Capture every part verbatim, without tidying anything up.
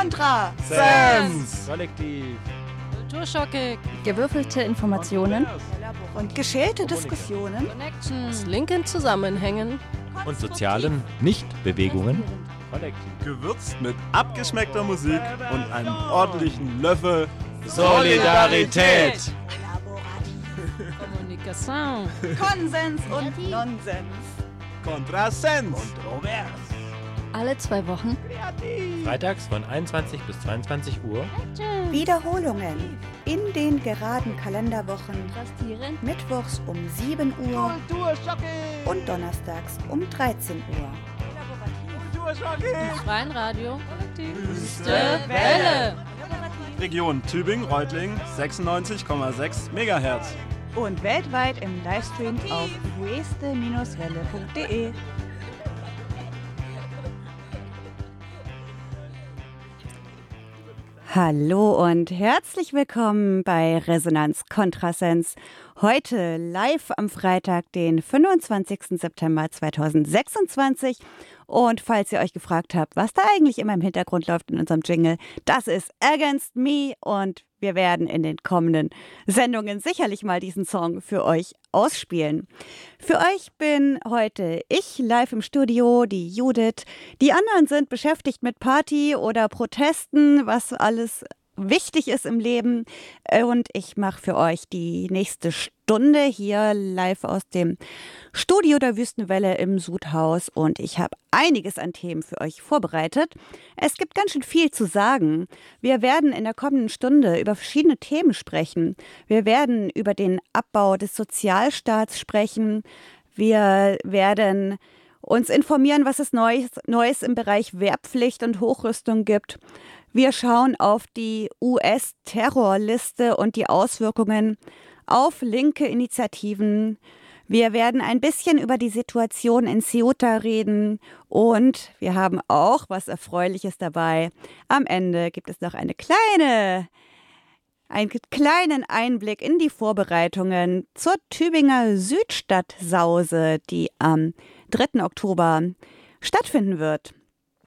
Kontra Sense. Kollektiv. Kulturschockig. Gewürfelte Informationen und geschälte Diskussionen Connections. Linken Zusammenhängen. Und sozialen Nichtbewegungen. Kollektiv. Gewürzt mit abgeschmeckter Musik und einem ordentlichen Löffel Solidarität. Kommunikation. Konsens und Nonsens. Kontrasens. Kontrovers. alle zwei Wochen Freitags von einundzwanzig bis zweiundzwanzig Uhr. Wiederholungen in den geraden Kalenderwochen. Mittwochs um sieben Uhr und donnerstags um dreizehn Uhr. Im freien Radio. Wüste Welle. Region Tübingen-Reutlingen sechsundneunzig Komma sechs Megahertz. Und weltweit im Livestream auf weste Welle punkt de. Hallo und herzlich willkommen bei Resonanz Kontrasens. Heute live am Freitag, den fünfundzwanzigsten September zweitausendsechsundzwanzig. Und falls ihr euch gefragt habt, was da eigentlich immer im Hintergrund läuft in unserem Jingle, das ist Against Me und wir werden in den kommenden Sendungen sicherlich mal diesen Song für euch ausspielen. Für euch bin heute ich live im Studio, die Judith. Die anderen sind beschäftigt mit Party oder Protesten, was alles wichtig ist im Leben. Und ich mache für euch die nächste Stunde hier live aus dem Studio der Wüstenwelle im Sudhaus. Und ich habe einiges an Themen für euch vorbereitet. Es gibt ganz schön viel zu sagen. Wir werden in der kommenden Stunde über verschiedene Themen sprechen. Wir werden über den Abbau des Sozialstaats sprechen. Wir werden uns informieren, was es Neues, Neues im Bereich Wehrpflicht und Hochrüstung gibt. Wir schauen auf die U S-Terrorliste und die Auswirkungen auf linke Initiativen. Wir werden ein bisschen über die Situation in Ceuta reden und wir haben auch was Erfreuliches dabei. Am Ende gibt es noch eine kleine, einen kleinen Einblick in die Vorbereitungen zur Tübinger Südstadtsause, die am dritten Oktober stattfinden wird.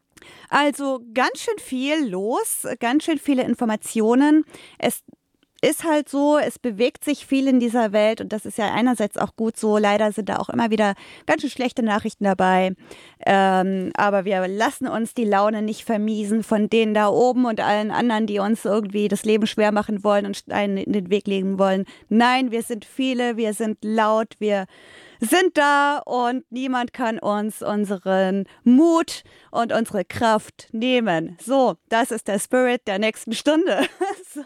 Also ganz schön viel los, ganz schön viele Informationen. Es ist halt so, es bewegt sich viel in dieser Welt und das ist ja einerseits auch gut so. Leider sind da auch immer wieder ganz schön schlechte Nachrichten dabei. Ähm, aber wir lassen uns die Laune nicht vermiesen von denen da oben und allen anderen, die uns irgendwie das Leben schwer machen wollen und Steine in den Weg legen wollen. Nein, wir sind viele, wir sind laut, wir sind da und niemand kann uns unseren Mut und unsere Kraft nehmen. So, das ist der Spirit der nächsten Stunde. So.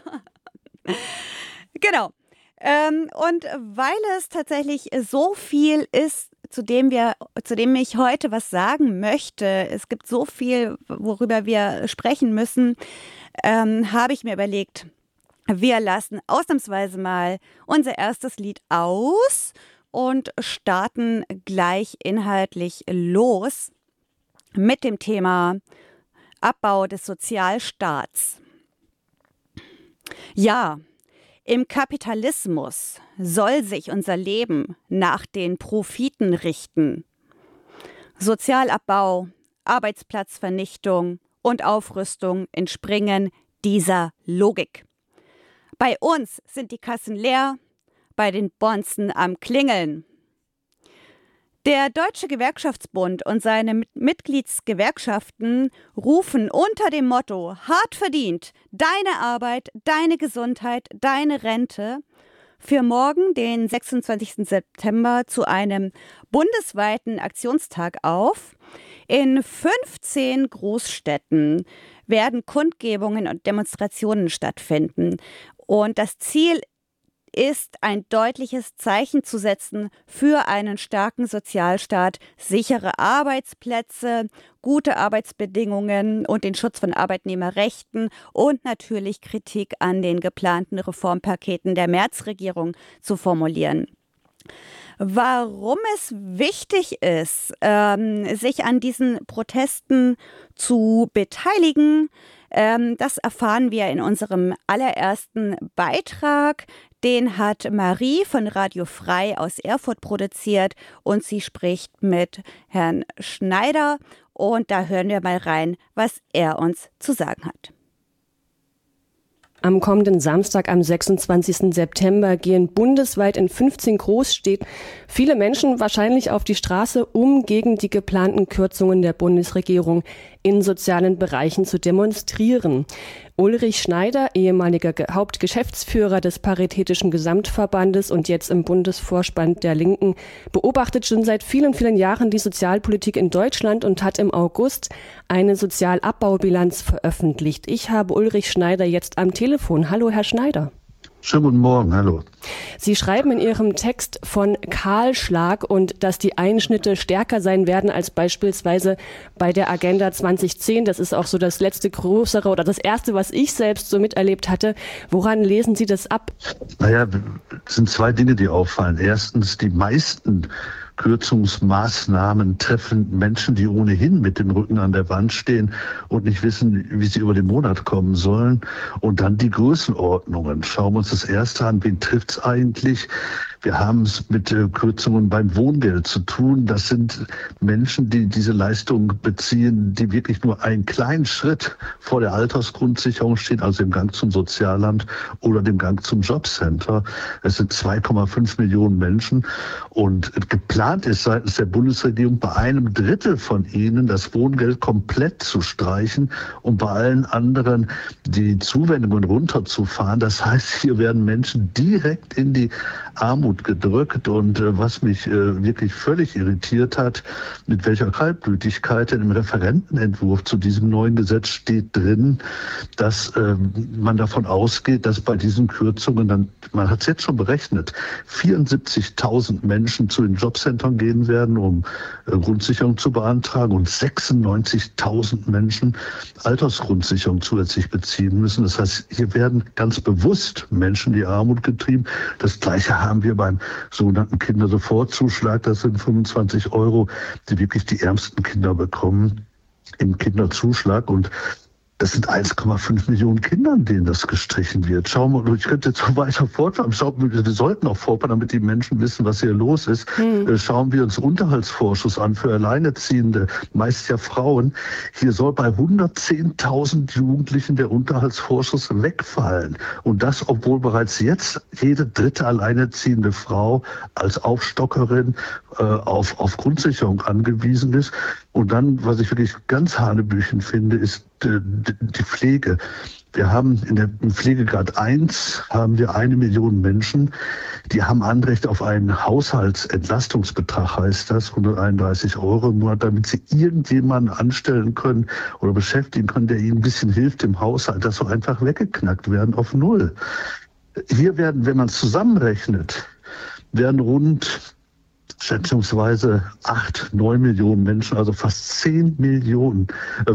Genau. Ähm, und weil es tatsächlich so viel ist, zu dem wir, zu dem ich heute was sagen möchte, es gibt so viel, worüber wir sprechen müssen, ähm, habe ich mir überlegt, wir lassen ausnahmsweise mal unser erstes Lied aus und starten gleich inhaltlich los mit dem Thema Abbau des Sozialstaats. Ja, im Kapitalismus soll sich unser Leben nach den Profiten richten. Sozialabbau, Arbeitsplatzvernichtung und Aufrüstung entspringen dieser Logik. Bei uns sind die Kassen leer, bei den Bonzen am Klingeln. Der Deutsche Gewerkschaftsbund und seine Mitgliedsgewerkschaften rufen unter dem Motto hart verdient, deine Arbeit, deine Gesundheit, deine Rente für morgen, den sechsundzwanzigsten September, zu einem bundesweiten Aktionstag auf. In fünfzehn Großstädten werden Kundgebungen und Demonstrationen stattfinden. Und das Ziel ist, ein deutliches Zeichen zu setzen für einen starken Sozialstaat, sichere Arbeitsplätze, gute Arbeitsbedingungen und den Schutz von Arbeitnehmerrechten und natürlich Kritik an den geplanten Reformpaketen der Merz-Regierung zu formulieren. Warum es wichtig ist, ähm, sich an diesen Protesten zu beteiligen, ähm, das erfahren wir in unserem allerersten Beitrag. Den hat Marie von Radio Frei aus Erfurt produziert und sie spricht mit Herrn Schneider und da hören wir mal rein, was er uns zu sagen hat. Am kommenden Samstag, am sechsundzwanzigsten September, gehen bundesweit in fünfzehn Großstädten viele Menschen wahrscheinlich auf die Straße, um gegen die geplanten Kürzungen der Bundesregierung in sozialen Bereichen zu demonstrieren. Ulrich Schneider, ehemaliger Hauptgeschäftsführer des Paritätischen Gesamtverbandes und jetzt im Bundesvorstand der Linken, beobachtet schon seit vielen, vielen Jahren die Sozialpolitik in Deutschland und hat im August eine Sozialabbaubilanz veröffentlicht. Ich habe Ulrich Schneider jetzt am Telefon. Hallo, Herr Schneider. Schönen guten Morgen, hallo. Sie schreiben in Ihrem Text von Kahlschlag und dass die Einschnitte stärker sein werden als beispielsweise bei der Agenda zwanzig zehn. Das ist auch so das letzte größere oder das erste, was ich selbst so miterlebt hatte. Woran lesen Sie das ab? Naja, es sind zwei Dinge, die auffallen. Erstens, die meisten Kürzungsmaßnahmen treffen Menschen, die ohnehin mit dem Rücken an der Wand stehen und nicht wissen, wie sie über den Monat kommen sollen. Und dann die Größenordnungen. Schauen wir uns das erste an. Wen trifft es eigentlich? Wir haben es mit äh, Kürzungen beim Wohngeld zu tun. Das sind Menschen, die diese Leistung beziehen, die wirklich nur einen kleinen Schritt vor der Altersgrundsicherung stehen, also im Gang zum Sozialamt oder dem Gang zum Jobcenter. Es sind zwei Komma fünf Millionen Menschen und geplant ist seitens der Bundesregierung bei einem Drittel von ihnen das Wohngeld komplett zu streichen und bei allen anderen die Zuwendungen runterzufahren. Das heißt, hier werden Menschen direkt in die Armut gedrückt und äh, was mich äh, wirklich völlig irritiert hat, mit welcher Kaltblütigkeit im Referentenentwurf zu diesem neuen Gesetz steht drin, dass äh, man davon ausgeht, dass bei diesen Kürzungen dann, man hat es jetzt schon berechnet, vierundsiebzigtausend Menschen zu den Jobcentern gehen werden, um äh, Grundsicherung zu beantragen und sechsundneunzigtausend Menschen Altersgrundsicherung zusätzlich beziehen müssen. Das heißt, hier werden ganz bewusst Menschen in die Armut getrieben. Das Gleiche haben wir beim sogenannten Kindersofortzuschlag. Das sind fünfundzwanzig Euro, die wirklich die ärmsten Kinder bekommen im Kinderzuschlag. Und das sind eins Komma fünf Millionen Kinder, denen das gestrichen wird. Schauen wir, ich könnte jetzt so weiter fortfahren. Schauen wir, wir sollten auch fortfahren, damit die Menschen wissen, was hier los ist. Hm. Schauen wir uns Unterhaltsvorschuss an für Alleinerziehende, meist ja Frauen. Hier soll bei hundertzehntausend Jugendlichen der Unterhaltsvorschuss wegfallen. Und das, obwohl bereits jetzt jede dritte alleinerziehende Frau als Aufstockerin äh, auf, auf Grundsicherung angewiesen ist. Und dann, was ich wirklich ganz hanebüchen finde, ist die Pflege. Wir haben in der im Pflegegrad eins haben wir eine Million Menschen, die haben Anrecht auf einen Haushaltsentlastungsbetrag, heißt das, hunderteinunddreißig Euro im Monat, damit sie irgendjemanden anstellen können oder beschäftigen können, der ihnen ein bisschen hilft im Haushalt. Das soll einfach weggeknackt werden auf Null. Hier werden, wenn man es zusammenrechnet, werden rund schätzungsweise acht, neun Millionen Menschen, also fast zehn Millionen.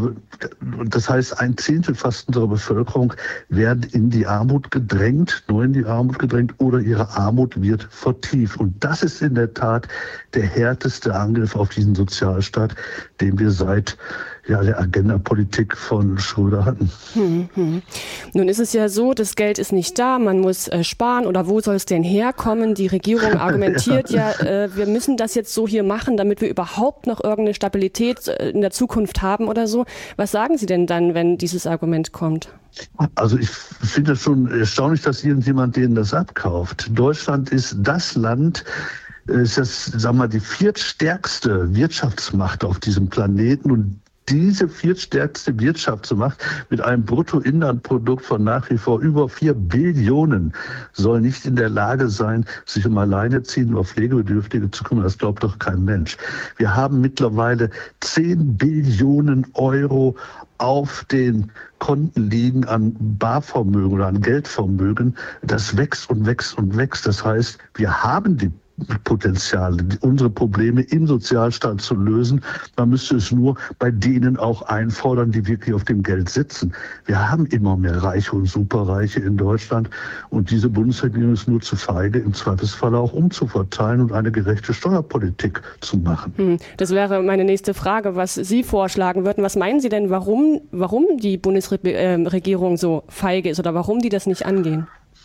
Das heißt, ein Zehntel fast unserer Bevölkerung werden in die Armut gedrängt, neu in die Armut gedrängt oder ihre Armut wird vertieft. Und das ist in der Tat der härteste Angriff auf diesen Sozialstaat, den wir seit ja, der Agenda-Politik von Schröder hatten. Hm, hm. Nun ist es ja so, das Geld ist nicht da, man muss äh, sparen oder wo soll es denn herkommen? Die Regierung argumentiert ja, ja äh, wir müssen das jetzt so hier machen, damit wir überhaupt noch irgendeine Stabilität äh, in der Zukunft haben oder so. Was sagen Sie denn dann, wenn dieses Argument kommt? Also ich finde es schon erstaunlich, dass irgendjemand denen das abkauft. Deutschland ist das Land, ist das, sagen wir mal, die viertstärkste Wirtschaftsmacht auf diesem Planeten und diese viertstärkste Wirtschaftsmacht mit einem Bruttoinlandprodukt von nach wie vor über vier Billionen soll nicht in der Lage sein, sich um Alleinerziehende oder Pflegebedürftige zu kümmern. Das glaubt doch kein Mensch. Wir haben mittlerweile zehn Billionen Euro auf den Konten liegen an Barvermögen oder an Geldvermögen. Das wächst und wächst und wächst. Das heißt, wir haben die Potenziale, unsere Probleme im Sozialstaat zu lösen. Man müsste es nur bei denen auch einfordern, die wirklich auf dem Geld sitzen. Wir haben immer mehr Reiche und Superreiche in Deutschland und diese Bundesregierung ist nur zu feige, im Zweifelsfall auch umzuverteilen und eine gerechte Steuerpolitik zu machen. Hm, das wäre meine nächste Frage, was Sie vorschlagen würden. Was meinen Sie denn, warum, warum die Bundesregierung so feige ist oder warum die das nicht angehen?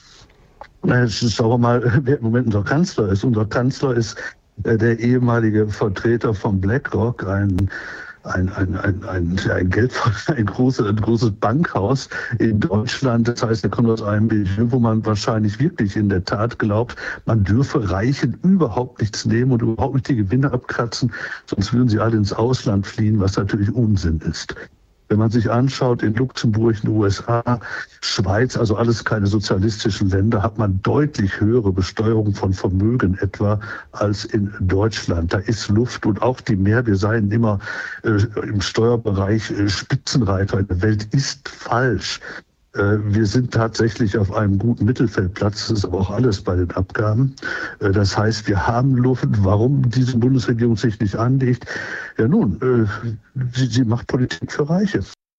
Schauen wir mal, wer im Moment unser Kanzler ist. Unser Kanzler ist äh, der ehemalige Vertreter von BlackRock, ein ein, ein, ein, ein, ein Geld, ein großes, ein großes Bankhaus in Deutschland. Das heißt, er kommt aus einem Milieu, wo man wahrscheinlich wirklich in der Tat glaubt, man dürfe Reichen überhaupt nichts nehmen und überhaupt nicht die Gewinne abkratzen, sonst würden sie alle ins Ausland fliehen, was natürlich Unsinn ist. Wenn man sich anschaut, in Luxemburg, in den U S A, Schweiz, also alles keine sozialistischen Länder, hat man deutlich höhere Besteuerung von Vermögen etwa als in Deutschland. Da ist Luft und auch die mehr, wir seien immer äh, im Steuerbereich äh, Spitzenreiter in der Welt, ist falsch. Wir sind tatsächlich auf einem guten Mittelfeldplatz, das ist aber auch alles bei den Abgaben. Das heißt, wir haben Luft. Warum diese Bundesregierung sich nicht anlegt? Ja nun, sie, sie macht Politik für Reiche.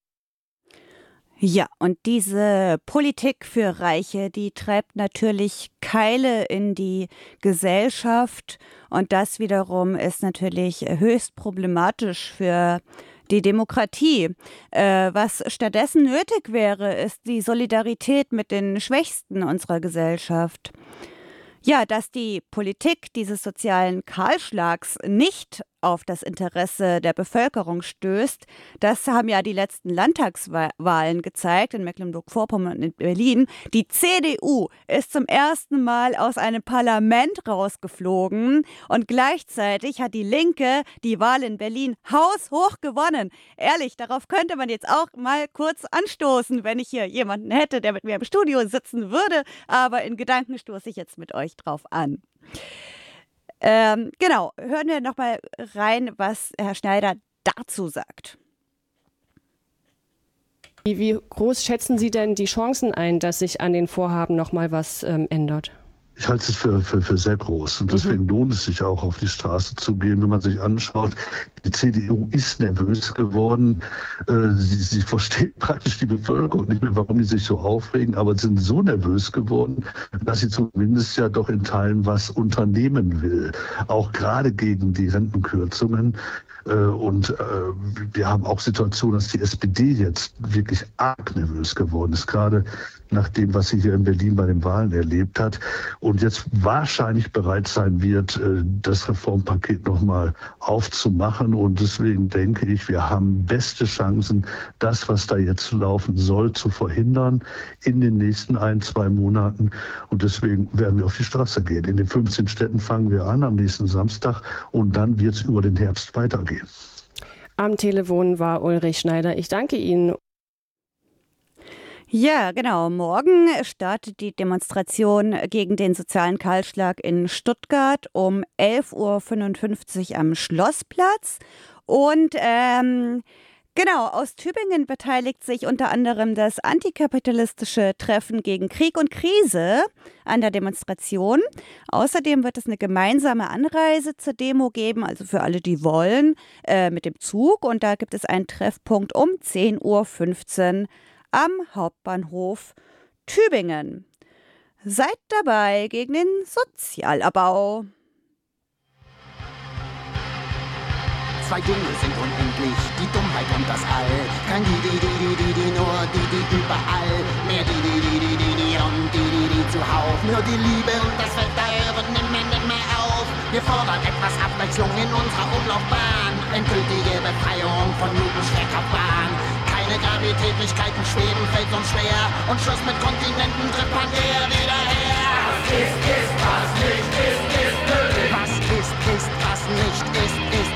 Ja, und diese Politik für Reiche, die treibt natürlich Keile in die Gesellschaft. Und das wiederum ist natürlich höchst problematisch für die Demokratie. Äh, was stattdessen nötig wäre, ist die Solidarität mit den Schwächsten unserer Gesellschaft. Ja, dass die Politik dieses sozialen Kahlschlags nicht auf das Interesse der Bevölkerung stößt, das haben ja die letzten Landtagswahlen gezeigt in Mecklenburg-Vorpommern und in Berlin. Die C D U ist zum ersten Mal aus einem Parlament rausgeflogen und gleichzeitig hat die Linke die Wahl in Berlin haushoch gewonnen. Ehrlich, darauf könnte man jetzt auch mal kurz anstoßen, wenn ich hier jemanden hätte, der mit mir im Studio sitzen würde, aber in Gedanken stoße ich jetzt mit euch drauf an. Ähm, genau, hören wir noch mal rein, was Herr Schneider dazu sagt. Wie, wie groß schätzen Sie denn die Chancen ein, dass sich an den Vorhaben noch mal was ähm, ändert? Ich halte es für, für, für sehr groß und deswegen mhm. lohnt es sich auch, auf die Straße zu gehen. Wenn man sich anschaut, die C D U ist nervös geworden. Äh, sie, sie versteht praktisch die Bevölkerung nicht mehr, warum die sich so aufregen, aber sind so nervös geworden, dass sie zumindest ja doch in Teilen was unternehmen will. Auch gerade gegen die Rentenkürzungen. Und wir haben auch Situationen, dass die S P D jetzt wirklich arg nervös geworden ist, gerade nach dem, was sie hier in Berlin bei den Wahlen erlebt hat und jetzt wahrscheinlich bereit sein wird, das Reformpaket nochmal aufzumachen. Und deswegen denke ich, wir haben beste Chancen, das, was da jetzt laufen soll, zu verhindern in den nächsten ein, zwei Monaten. Und deswegen werden wir auf die Straße gehen. In den fünfzehn Städten fangen wir an am nächsten Samstag und dann wird es über den Herbst weitergehen. Am Telefon war Ulrich Schneider. Ich danke Ihnen. Ja, genau. Morgen startet die Demonstration gegen den sozialen Kahlschlag in Stuttgart um elf Uhr fünfundfünfzig am Schlossplatz. Und ähm, genau, aus Tübingen beteiligt sich unter anderem das antikapitalistische Treffen gegen Krieg und Krise an der Demonstration. Außerdem wird es eine gemeinsame Anreise zur Demo geben, also für alle, die wollen, äh, mit dem Zug. Und da gibt es einen Treffpunkt um zehn Uhr fünfzehn am Hauptbahnhof Tübingen. Seid dabei gegen den Sozialabbau. Zwei Dinge sind unendlich, die Dummheit und das All. Kein die, die, die, die, die, die, nur die, die überall. Mehr die, die, die, die, die, die und die, die, die zuhauf. Nur die Liebe und das Feld da hören nimmer, nimmer auf. Wir fordern etwas Abwechslung in unserer Umlaufbahn. Endgültige Befreiung von Lupenschreckerbahn. Keine Gravitätlichkeiten schweben, fällt uns schwer. Und Schluss mit Kontinenten trifft Pangea wieder her. Was ist, ist, was nicht ist, ist nötig. Was ist, ist, was nicht ist